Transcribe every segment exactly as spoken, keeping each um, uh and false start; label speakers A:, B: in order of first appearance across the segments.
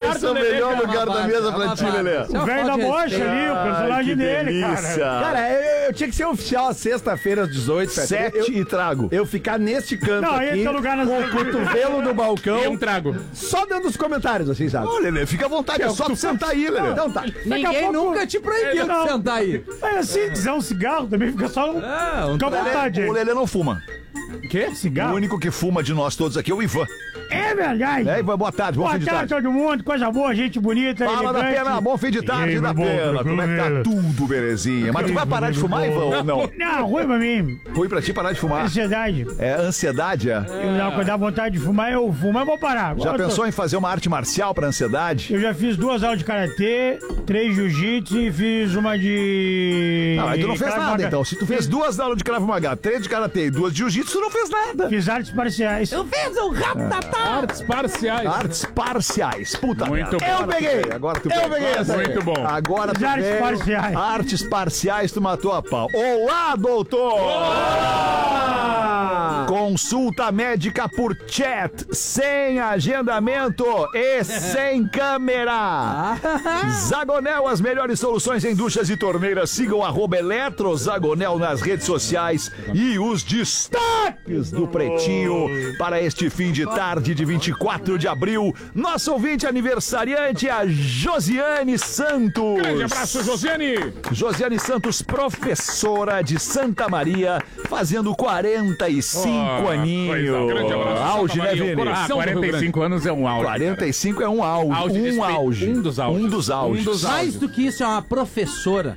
A: Esse é o melhor lugar da mesa pra ti, Lelê.
B: O velho da mocha ali, o personagem dele, cara.
C: Cara, eu, eu tinha que ser oficial às sexta-feira às dezoito,
A: Sete e trago.
C: Eu ficar neste canto
B: Não,
C: aqui,
B: esse é o lugar nas
C: com o cotovelo no balcão,
D: E um trago.
C: só dando os comentários, assim, sabe?
A: Ô, Lelê, fica à vontade, é só tu sentar aí, Lelê.
C: Então tá.
E: Ninguém
B: pouco-
E: nunca te proibiu
B: Não.
E: de sentar aí.
B: É assim, quiser um cigarro também fica só um...
E: Ah, um
B: Fica à vontade
A: O
B: aí.
A: Lelê não fuma.
B: Quê?
A: O
B: Cigarro?
A: único que fuma de nós todos aqui é o Ivan.
B: É verdade.
A: É, Ivan, boa tarde, bom
B: Boa
A: fim de
B: tarde,
A: tarde.
B: todo mundo. Coisa boa, gente bonita,
A: Fala da
B: elegante.
A: pena, bom fim de
B: E
A: tarde
B: aí,
A: da
B: meu bom,
A: pena. Como é que tá
B: tranquilo?
A: tudo, belezinha? Mas tu vai parar de fumar, Ivan, ou não?
B: Não, ruim pra mim.
A: Ruim pra ti parar de fumar.
B: Ansiedade.
A: É ansiedade, é?
B: Eu dá, quando dá vontade de fumar, eu fumo, mas vou parar.
A: Já
B: Agora eu tô-
A: pensou em fazer uma arte marcial pra ansiedade?
B: Eu já fiz duas aulas de karatê, três jiu-jitsu e fiz uma de...
A: Não, aí tu não fez
B: Krav
A: nada,
B: Maga.
A: então. Se tu fez duas aulas de Krav Maga, três de Karatê e duas de Jiu-Jitsu, tu não fez nada.
B: Fiz artes marciais.
E: Eu fiz um ratatá.
D: Artes parciais.
A: Artes parciais. Puta
D: Muito
A: merda.
D: bom.
A: Eu peguei. Agora tu
C: Eu
A: pegou.
C: peguei essa aí.
D: Muito bom.
A: Agora tu
B: Artes
A: veio.
B: parciais.
A: Artes parciais, tu matou a pau. Olá, doutor! Consulta médica por chat, sem agendamento e sem câmera. Zagonel, as melhores soluções em duchas e torneiras. Sigam arroba Eletrozagonel nas redes sociais e os destaques do Pretinho para este fim de tarde de vinte e quatro de abril. Nosso ouvinte aniversariante, a Josiane Santos.
D: Grande abraço, Josiane.
A: Josiane Santos, professora de Santa Maria, fazendo quarenta e cinco
D: Oh,
A: aninhos.
D: coisa, grande abraço,
A: Auge,
D: Santa
A: né,
D: Maria, o
A: Vini?
D: coração.
F: Ah,
D: do Rio
F: quarenta e cinco anos é um auge.
A: quarenta e cinco é um auge.
D: Auge
A: um
D: desse-
A: auge.
D: um dos auges.
A: Um dos auges.
D: Um dos auges.
E: Mais do que isso, é uma professora.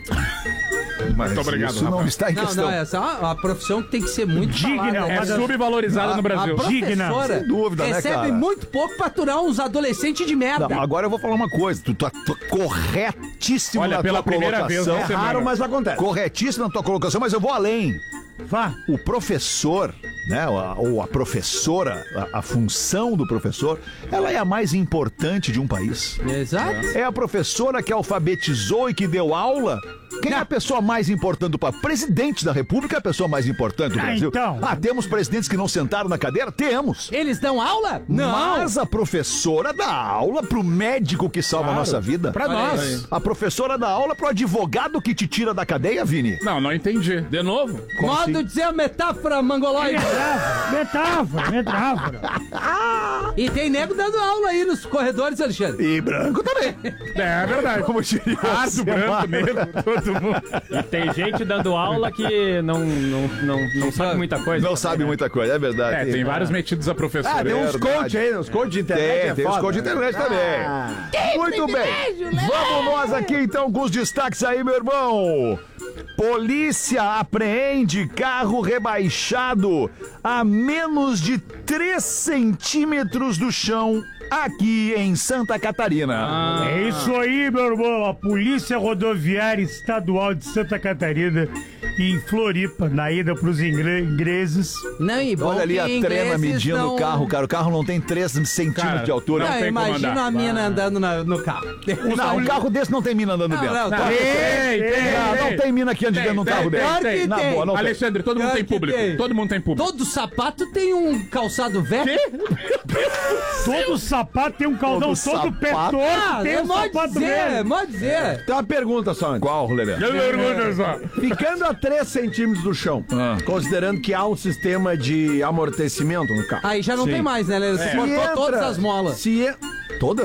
A: Mas
D: Muito obrigado,
A: isso não
D: Rafa.
A: está em
E: Não,
A: questão.
E: não, essa é uma, uma profissão que tem que ser muito
B: Digna,
E: falada,
B: é
E: né?
D: É subvalorizada no Brasil.
E: A
B: Digna.
E: professora
A: Sem dúvida, né,
E: recebe
A: cara?
E: muito pouco pra aturar uns adolescentes de merda.
A: Não, agora eu vou falar uma coisa. Tu tá tu- corretíssimo
D: Olha,
A: na
D: pela
A: tua
D: primeira vez
A: colocação.
D: na semana.
C: Raro, mas acontece.
A: Corretíssimo na tua colocação, mas eu vou além.
B: Vá.
A: O professor, né, ou a, ou a professora, a, a função do professor, ela é a mais importante de um país.
E: Exato.
A: É a professora que alfabetizou e que deu aula. Quem é a pessoa mais importante do país? Presidente da República é a pessoa mais importante do
B: Ah,
A: Brasil.
B: então.
A: Ah, temos presidentes que não sentaram na cadeira? Temos.
E: Eles dão aula?
A: Mas a professora dá aula pro médico que salva a nossa vida.
D: Pra
E: Olha
D: nós.
E: aí.
A: A professora dá aula pro advogado que te tira da cadeia, Vini.
D: Não, não entendi. De novo?
E: Modo de dizer a metáfora mangolóide.
B: Metáfora, metáfora.
E: E tem nego dando aula aí nos corredores, Alexandre.
A: E branco também.
D: É, é verdade.
A: Como diria o
D: Pardo, branco,
A: Semar.
D: negro, todo mundo.
G: E tem gente dando aula que não, não, não, não sabe muita coisa.
A: Não sabe muita coisa, é verdade.
D: É, tem vários metidos a professora.
C: Ah, tem uns
A: Verdade.
C: coach aí, uns coach de internet.
A: Tem,
C: é
A: tem os
C: foda.
A: codes de internet também. Muito bem. Vamos nós aqui então com os destaques aí, meu irmão. Polícia apreende carro rebaixado a menos de três centímetros do chão aqui em Santa Catarina.
B: É isso aí, meu irmão. A Polícia Rodoviária Estadual de Santa Catarina, em Floripa, na ida pros ingre- ingleses.
E: Não, e bom
A: Olha ali
E: que
A: a
E: ingleses
A: trema medindo
E: não-
A: o carro, cara. O carro não tem três centímetros
D: Cara,
A: de altura.
E: Não,
D: Não tem como
E: imagina
D: andar.
E: a mina andando na- no carro.
A: Não, um carro desse não tem mina andando
E: Não,
A: dentro.
E: não,
A: Não,
E: tá-
D: Tem, tem,
A: não tem mina que ande
D: Tem,
A: dentro de um
D: tem,
A: carro
D: tem,
A: desse.
E: Claro que
A: Na
E: tem.
A: boa, não tem.
D: Alexandre, todo mundo
E: Pior
D: tem
E: que
D: público.
E: tem.
D: Todo mundo tem público.
E: Todo sapato tem um calçado velho.
B: Todo sapato tem um caldão,
A: Todo
B: todo, pé
A: sapato.
B: torto
E: Ah,
B: tem
E: é
B: um
E: mó
B: sapato
E: dizer, é
B: velho.
E: mó dizer.
C: Tem uma pergunta só antes.
A: Qual, Lelê?
D: Pergunta só.
C: Ficando a três centímetros do chão,
A: Ah.
C: considerando que há um sistema de amortecimento no carro.
E: Aí já não
A: Sim.
E: tem mais, né, Lelê? Você
C: Se
E: cortou
C: entra-
E: todas as molas.
C: Se en- Todas?